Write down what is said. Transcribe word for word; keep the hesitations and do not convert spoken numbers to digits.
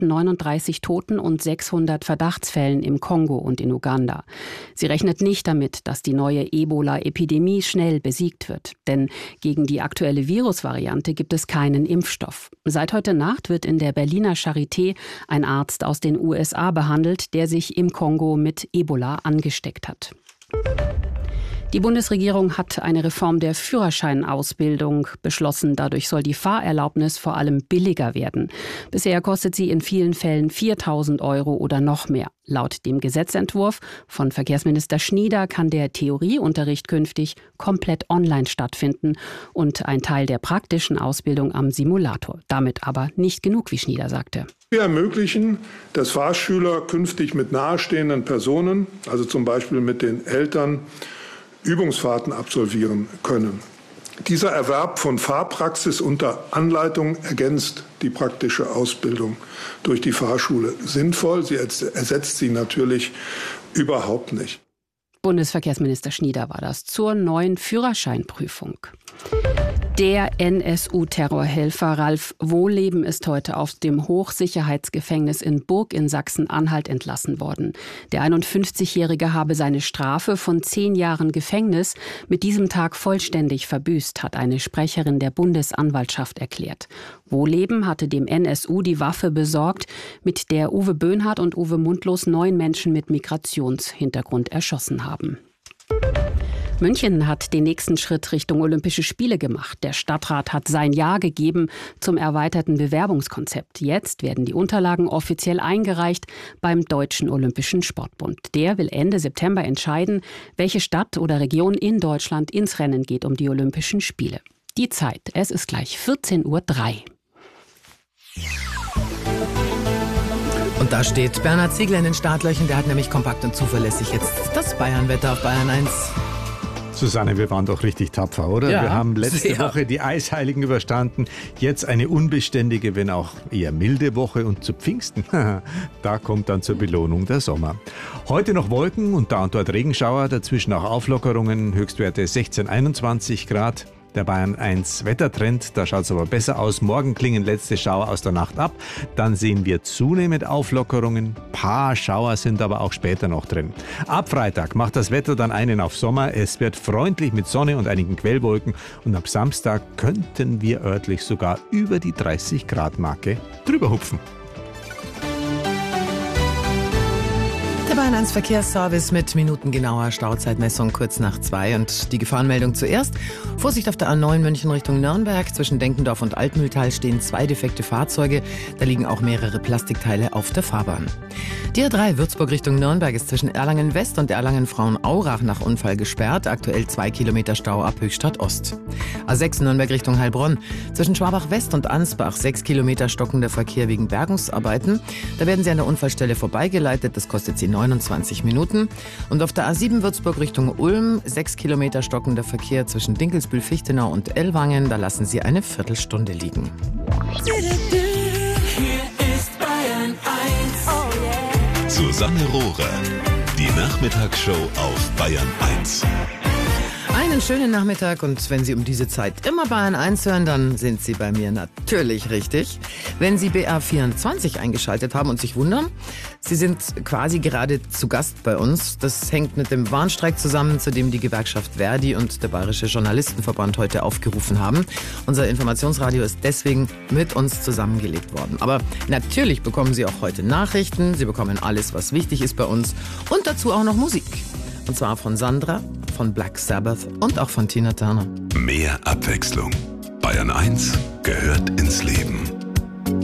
neununddreißig Toten und sechshundert Verdachtsfällen im Kongo und in Uganda. Sie rechnet nicht damit, dass die neue Ebola-Epidemie schnell besiegt wird. Denn gegen die aktuelle Virusvariante gibt es keinen Impfstoff. Seit heute Nacht wird in der Berliner Charité ein Arzt aus den U S A behandelt, der sich im Kongo mit Ebola angesteckt hat. Die Bundesregierung hat eine Reform der Führerscheinausbildung beschlossen. Dadurch soll die Fahrerlaubnis vor allem billiger werden. Bisher kostet sie in vielen Fällen viertausend Euro oder noch mehr. Laut dem Gesetzentwurf von Verkehrsminister Schnieder kann der Theorieunterricht künftig komplett online stattfinden und ein Teil der praktischen Ausbildung am Simulator. Damit aber nicht genug, wie Schnieder sagte. Wir ermöglichen, dass Fahrschüler künftig mit nahestehenden Personen, also zum Beispiel mit den Eltern, Übungsfahrten absolvieren können. Dieser Erwerb von Fahrpraxis unter Anleitung ergänzt die praktische Ausbildung durch die Fahrschule sinnvoll. Sie ersetzt sie natürlich überhaupt nicht. Bundesverkehrsminister Schnieder war das zur neuen Führerscheinprüfung. Der N S U-Terrorhelfer Ralf Wohlleben ist heute aus dem Hochsicherheitsgefängnis in Burg in Sachsen-Anhalt entlassen worden. Der einundfünfzigjährige habe seine Strafe von zehn Jahren Gefängnis mit diesem Tag vollständig verbüßt, hat eine Sprecherin der Bundesanwaltschaft erklärt. Wohlleben hatte dem N S U die Waffe besorgt, mit der Uwe Böhnhardt und Uwe Mundlos neun Menschen mit Migrationshintergrund erschossen haben. München hat den nächsten Schritt Richtung Olympische Spiele gemacht. Der Stadtrat hat sein Ja gegeben zum erweiterten Bewerbungskonzept. Jetzt werden die Unterlagen offiziell eingereicht beim Deutschen Olympischen Sportbund. Der will Ende September entscheiden, welche Stadt oder Region in Deutschland ins Rennen geht um die Olympischen Spiele. Die Zeit, es ist gleich vierzehn Uhr drei. Und da steht Bernhard Ziegler in den Startlöchern. Der hat nämlich kompakt und zuverlässig jetzt das Bayernwetter auf Bayern eins. Susanne, wir waren doch richtig tapfer, oder? Ja, wir haben letzte sehr. Woche die Eisheiligen überstanden. Jetzt eine unbeständige, wenn auch eher milde Woche. Und zu Pfingsten, da kommt dann zur Belohnung der Sommer. Heute noch Wolken und da und dort Regenschauer. Dazwischen auch Auflockerungen. Höchstwerte sechzehn, einundzwanzig Grad. Der Bayern eins Wettertrend, da schaut es aber besser aus. Morgen klingen letzte Schauer aus der Nacht ab. Dann sehen wir zunehmend Auflockerungen. Paar Schauer sind aber auch später noch drin. Ab Freitag macht das Wetter dann einen auf Sommer. Es wird freundlich mit Sonne und einigen Quellwolken. Und ab Samstag könnten wir örtlich sogar über die dreißig Grad Marke drüber hupfen. Der Bayern eins Verkehrsservice mit minutengenauer Stauzeitmessung kurz nach zwei. Und die Gefahrenmeldung zuerst. Vorsicht auf der A neun München Richtung Nürnberg. Zwischen Denkendorf und Altmühltal stehen zwei defekte Fahrzeuge. Da liegen auch mehrere Plastikteile auf der Fahrbahn. Die A drei Würzburg Richtung Nürnberg ist zwischen Erlangen West und Erlangen-Frauenaurach nach Unfall gesperrt. Aktuell zwei Kilometer Stau ab Höchstadt Ost. A sechs Nürnberg Richtung Heilbronn. Zwischen Schwabach West und Ansbach sechs Kilometer stockender Verkehr wegen Bergungsarbeiten. Da werden Sie an der Unfallstelle vorbeigeleitet. Das kostet Sie neunundzwanzig Minuten. Und auf der A sieben Würzburg Richtung Ulm sechs Kilometer stockender Verkehr zwischen Dinkelsbühl-Fichtenau und Ellwangen. Da lassen Sie eine Viertelstunde liegen. Hier ist Bayern eins. Oh yeah. Susanne Rohrer. Die Nachmittagsshow auf Bayern eins. Einen schönen Nachmittag und wenn Sie um diese Zeit immer Bayern eins hören, dann sind Sie bei mir natürlich richtig. Wenn Sie B R vierundzwanzig eingeschaltet haben und sich wundern, Sie sind quasi gerade zu Gast bei uns. Das hängt mit dem Warnstreik zusammen, zu dem die Gewerkschaft Verdi und der Bayerische Journalistenverband heute aufgerufen haben. Unser Informationsradio ist deswegen mit uns zusammengelegt worden. Aber natürlich bekommen Sie auch heute Nachrichten, Sie bekommen alles, was wichtig ist bei uns und dazu auch noch Musik. Und zwar von Sandra, von Black Sabbath und auch von Tina Turner. Mehr Abwechslung. Bayern eins gehört ins Leben.